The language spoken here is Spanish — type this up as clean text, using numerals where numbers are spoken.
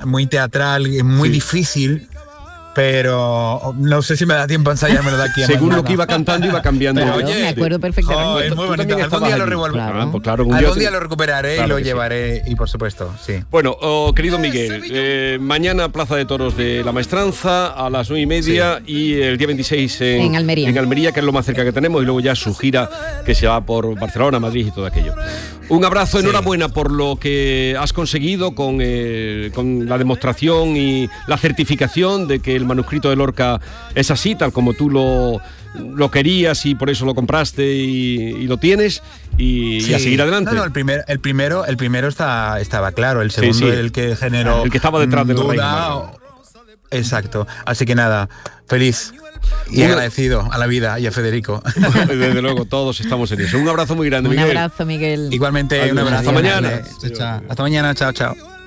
muy teatral, es muy difícil, pero no sé si me da tiempo a ensayarme de aquí a Según mañana. lo que iba cantando, iba cambiando. Pero, Claro, oye, me acuerdo perfectamente. es muy bonito. Algún día lo revolveré. Claro. Pues claro, Algún día lo recuperaré claro y lo que sí. llevaré, y por supuesto, sí. Bueno, querido Miguel, mañana Plaza de Toros de la Maestranza a las 9:30 y el día 26 En Almería. En Almería, que es lo más cerca que tenemos, y luego ya su gira que se va por Barcelona, Madrid y todo aquello. Un abrazo, enhorabuena por lo que has conseguido con la demostración y la certificación de que el manuscrito de Lorca es así, tal como tú lo querías y por eso lo compraste y lo tienes y a seguir adelante. No, el primero estaba claro, el segundo Sí. el que generó el que estaba detrás de la duda. reina. Exacto, así que nada, feliz y agradecido a la vida y a Federico. Desde luego, todos estamos en eso. Un abrazo muy grande, Un Miguel. abrazo, Miguel. Igualmente, Adiós, un abrazo. hasta mañana. Hasta mañana, chao, chao.